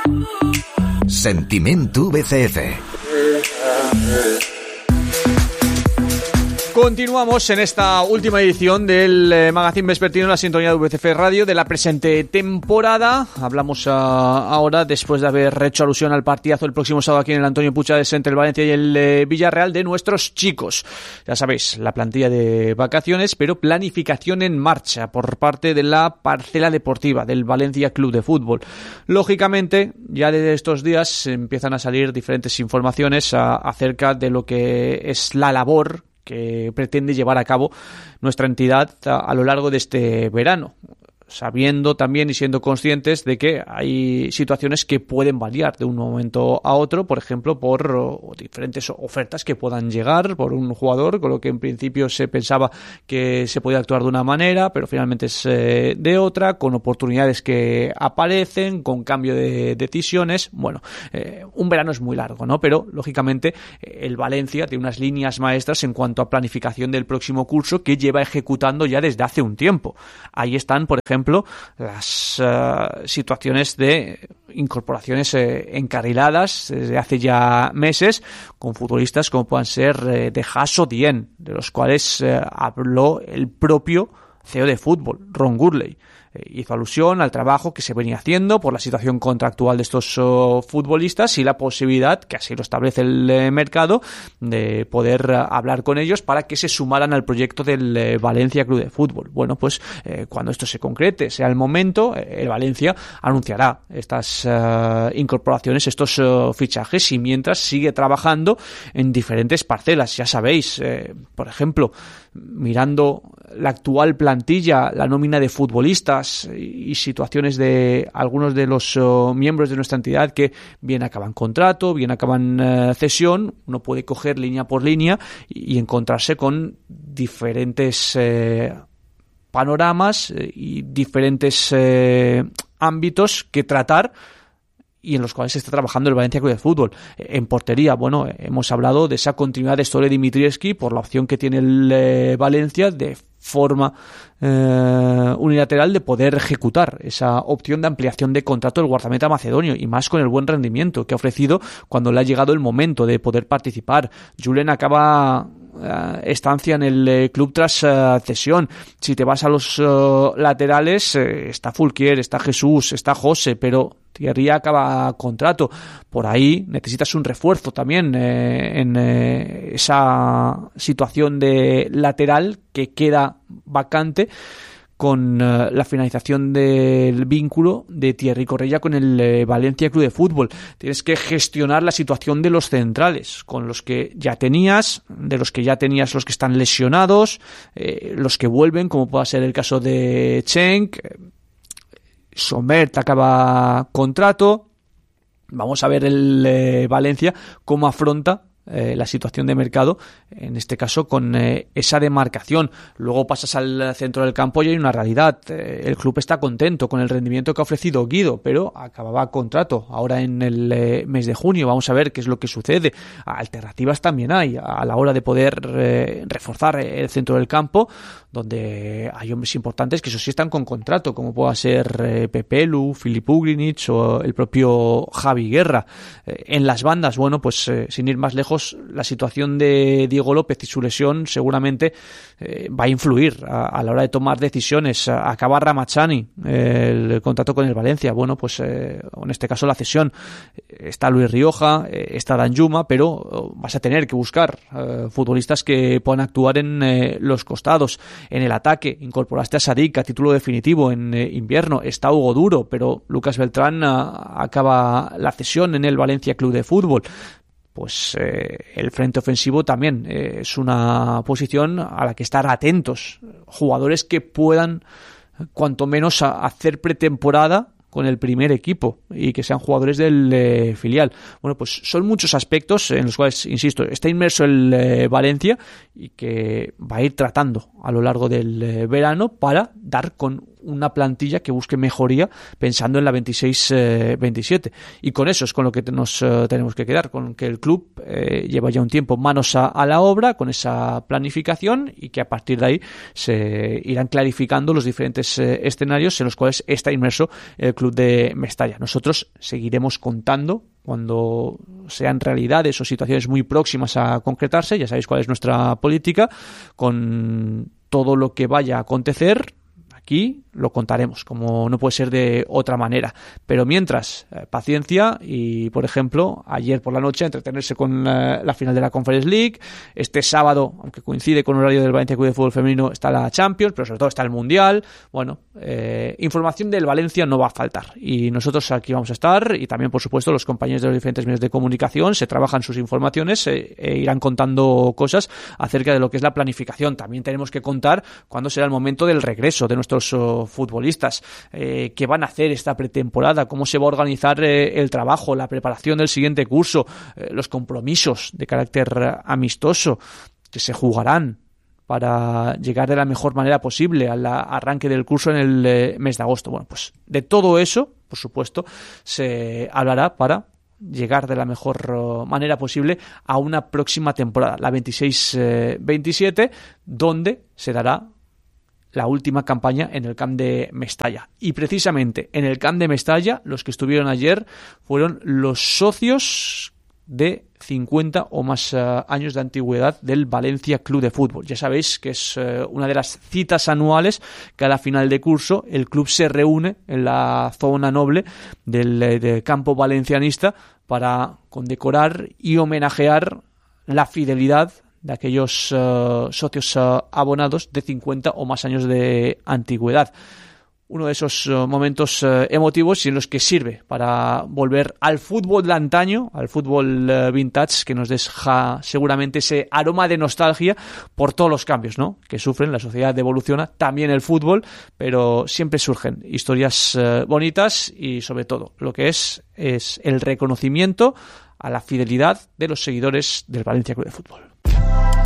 Sentimiento VCF. Continuamos en esta última edición del Magazine Vespertino en la sintonía de VCF Radio de la presente temporada. Hablamos ahora, después de haber hecho alusión al partidazo el próximo sábado aquí en el Antonio Puigdemont entre el Valencia y el Villarreal, de nuestros chicos. Ya sabéis, la plantilla de vacaciones, pero planificación en marcha por parte de la parcela deportiva del Valencia Club de Fútbol. Lógicamente, ya desde estos días empiezan a salir diferentes informaciones acerca de lo que es la labor que pretende llevar a cabo nuestra entidad a lo largo de este verano, sabiendo también y siendo conscientes de que hay situaciones que pueden variar de un momento a otro, por ejemplo, por diferentes ofertas que puedan llegar por un jugador, con lo que en principio se pensaba que se podía actuar de una manera, pero finalmente es de otra, con oportunidades que aparecen, con cambio de decisiones. Bueno, un verano es muy largo, ¿no? Pero, lógicamente, el Valencia tiene unas líneas maestras en cuanto a planificación del próximo curso que lleva ejecutando ya desde hace un tiempo. Ahí están, por ejemplo, las situaciones de incorporaciones encarriladas desde hace ya meses con futbolistas como puedan ser de Haas o Dien, de los cuales habló el propio CEO de fútbol, Ron Gurley. Hizo alusión al trabajo que se venía haciendo por la situación contractual de estos futbolistas y la posibilidad, que así lo establece el mercado, de poder hablar con ellos para que se sumaran al proyecto del Valencia Club de Fútbol. Bueno, pues cuando esto se concrete, sea el momento, el Valencia anunciará estas incorporaciones, estos fichajes, y mientras sigue trabajando en diferentes parcelas. Ya sabéis, por ejemplo, mirando la actual plantilla, la nómina de futbolistas y situaciones de algunos de los miembros de nuestra entidad que bien acaban contrato, bien acaban cesión, uno puede coger línea por línea y encontrarse con diferentes panoramas y diferentes ámbitos que tratar y en los cuales se está trabajando el Valencia Club de Fútbol. En portería, bueno, hemos hablado de esa continuidad de Stole Dimitrievski por la opción que tiene el Valencia de forma unilateral de poder ejecutar esa opción de ampliación de contrato del guardameta macedonio, y más con el buen rendimiento que ha ofrecido cuando le ha llegado el momento de poder participar. Julen acaba estancia en el club tras cesión. Si te vas a los laterales, está Fulquier, está Jesús, está José, pero Thierry acaba contrato. Por ahí necesitas un refuerzo también en esa situación de lateral que queda vacante con la finalización del vínculo de Thierry Correia con el Valencia Club de Fútbol. Tienes que gestionar la situación de los centrales, con los que ya tenías, de los que ya tenías los que están lesionados, los que vuelven, como pueda ser el caso de Cenk. Sommert acaba contrato. Vamos a ver el Valencia cómo afronta la situación de mercado, en este caso con esa demarcación. Luego pasas al centro del campo y hay una realidad. El club está contento con el rendimiento que ha ofrecido Guido, pero acababa contrato ahora en el mes de junio. Vamos a ver qué es lo que sucede. Alternativas también hay a la hora de poder reforzar el centro del campo, donde hay hombres importantes que eso sí están con contrato, como pueda ser Pepelu, Filip Ugrinic o el propio Javi Guerra. En las bandas, bueno, pues sin ir más lejos, la situación de Diego López y su lesión seguramente va a influir a la hora de tomar decisiones. Acaba Ramachani el contrato con el Valencia. Bueno, pues en este caso la cesión. Está Luis Rioja, está Danjuma, pero vas a tener que buscar futbolistas que puedan actuar en los costados. En el ataque incorporaste a Sadik a título definitivo en invierno. Está Hugo Duro, pero Lucas Beltrán acaba la cesión en el Valencia Club de Fútbol. Pues el frente ofensivo también es una posición a la que estar atentos. Jugadores que puedan, cuanto menos, hacer pretemporada con el primer equipo y que sean jugadores del filial. Bueno, pues son muchos aspectos en los cuales, insisto, está inmerso el Valencia y que va a ir tratando a lo largo del verano para dar con una plantilla que busque mejoría pensando en la 26-27. Y con eso es con lo que nos tenemos que quedar, con que el club lleva ya un tiempo manos a la obra con esa planificación y que a partir de ahí se irán clarificando los diferentes escenarios en los cuales está inmerso el club Club de Mestalla. Nosotros seguiremos contando cuando sean realidades o situaciones muy próximas a concretarse, ya sabéis cuál es nuestra política, con todo lo que vaya a acontecer. Aquí lo contaremos, como no puede ser de otra manera. Pero mientras, paciencia y, por ejemplo, ayer por la noche entretenerse con la final de la Conference League. Este sábado, aunque coincide con el horario del Valencia Club de Fútbol Femenino, está la Champions, pero sobre todo está el Mundial. Bueno, información del Valencia no va a faltar. Y nosotros aquí vamos a estar, y también, por supuesto, los compañeros de los diferentes medios de comunicación se trabajan sus informaciones e irán contando cosas acerca de lo que es la planificación. También tenemos que contar cuándo será el momento del regreso de nuestros futbolistas, qué van a hacer esta pretemporada, cómo se va a organizar el trabajo, la preparación del siguiente curso, los compromisos de carácter amistoso que se jugarán para llegar de la mejor manera posible al arranque del curso en el mes de agosto. Bueno, pues de todo eso, por supuesto, se hablará para llegar de la mejor manera posible a una próxima temporada, la 26-27, donde se dará la última campaña en el Camp de Mestalla. Y precisamente en el Camp de Mestalla, los que estuvieron ayer fueron los socios de 50 o más años de antigüedad del Valencia Club de Fútbol. Ya sabéis que es una de las citas anuales que a la final de curso el club se reúne en la zona noble del campo valencianista para condecorar y homenajear la fidelidad de aquellos socios abonados de 50 o más años de antigüedad. Uno de esos momentos emotivos y en los que sirve para volver al fútbol de antaño, al fútbol vintage, que nos deja seguramente ese aroma de nostalgia por todos los cambios, ¿no?, que sufren. La sociedad evoluciona, también el fútbol, pero siempre surgen historias bonitas y, sobre todo, lo que es el reconocimiento a la fidelidad de los seguidores del Valencia Club de Fútbol.